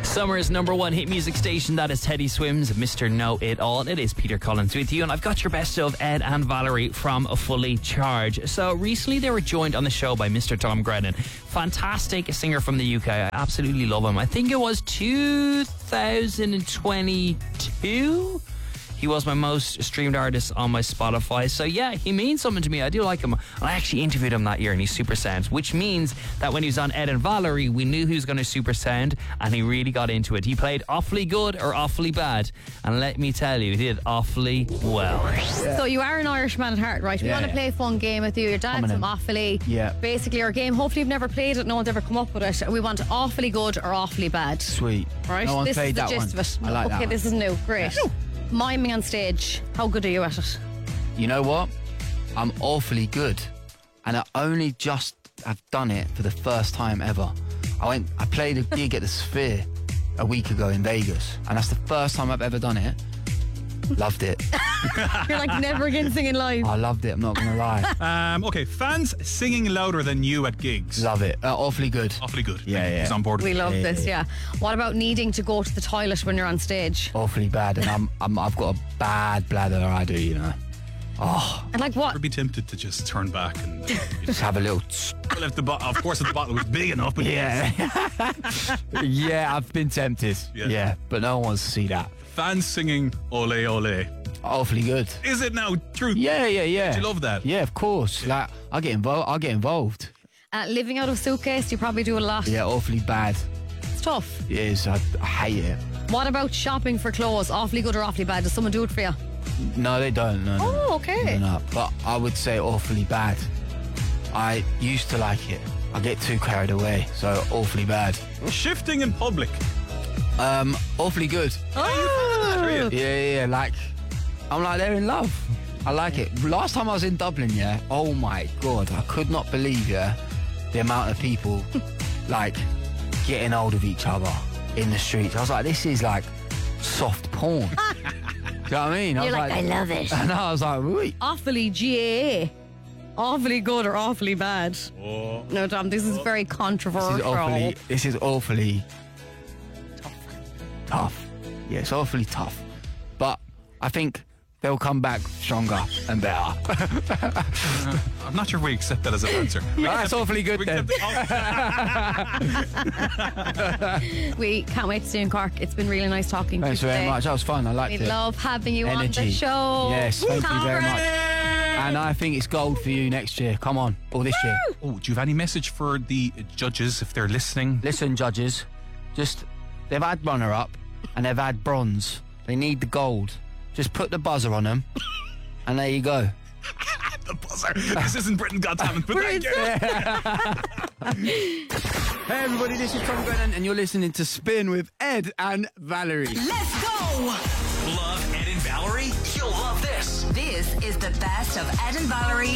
Summer's number one hit music station, that is Teddy Swims, Mr. Know It All. It is Peter Collins with you, and I've got your best of Ed and Valerie from Fully Charged. So recently they were joined on the show by Mr. Tom Grennan, fantastic singer from the UK. I absolutely love him. I think it was 2022. He was my most streamed artist on my Spotify. So yeah, he means something to me. I do like him. And I actually interviewed him that year and he's super sound, which means that when he was on Ed and Valerie, we knew he was going to super sound and he really got into it. He played awfully good or awfully bad. And let me tell you, he did awfully well. Yeah. So you are an Irishman at heart, right? We want to play a fun game with you. Your dad's from Offaly. Yeah. Basically our game, hopefully you've never played it, no one's ever come up with it. We want awfully good or awfully bad. Sweet. Right? No one this played is the that gist one. of it. I like that Okay, one. this is new. Great. Yeah. Mime me on stage. How good are you at it? You know what? I'm awfully good. And I only just have done it for the first time ever. I played a gig at the Sphere a week ago in Vegas. And that's the first time I've ever done it. Loved it. You're like never again singing live. I loved it, I'm not going to lie. Okay, fans singing louder than you at gigs. Love it. Awfully good. Awfully good. Yeah. He's on board with We it. love this, yeah. What about needing to go to the toilet when you're on stage? Awfully bad. And I've got a bad bladder, I do, you know. Oh, And like what? I'd be tempted to just turn back and just have a little... well, if of course if the bottle was big enough. But Yeah. Yeah, I've been tempted. Yeah. But no one wants to see that. Fans singing ole ole. Awfully good. Is it now true? Yeah. Do you love that? Yeah, of course. Like, I'll get involved. Living out of a suitcase, you probably do a lot. Yeah, awfully bad. It's tough. It is. I hate it. What about shopping for clothes? Awfully good or awfully bad? Does someone do it for you? No, they don't. No. Oh, okay. No. But I would say awfully bad. I used to like it. I get too carried away, so awfully bad. Shifting in public. Awfully good. Are you? Yeah. Like, I'm like, they're in love. I like it. Last time I was in Dublin, yeah, oh my God, I could not believe, the amount of people, like, getting hold of each other in the streets. I was like, this is like soft porn. Do you know what I mean? You're like, I love it. And I was like, wait. Awfully GAA. Awfully good or awfully bad? Oh. No, Tom, this is very controversial. This is awfully tough. Yeah, it's awfully tough. But I think they'll come back stronger and better. I'm not sure we accept that as an answer. That's awfully good then. We can't wait to see you in Cork. It's been really nice talking Thanks to you very today. much. That was fun. I liked We it. love having you on Energy. the show. Yes, thank you very much. Congrats. And I think it's gold for you next year. Come on. Or this year. Oh, do you have any message for the judges if they're listening? Listen, judges. They've had runner-up and they've had bronze. They need the gold. Just put the buzzer on them. And there you go. The buzzer. This isn't Britain Got Talent, but thank you. Hey everybody, this is Tom Grennan and you're listening to Spin with Ed and Valerie. Let's go! Love Ed and Valerie? You'll love this. This is the best of Ed and Valerie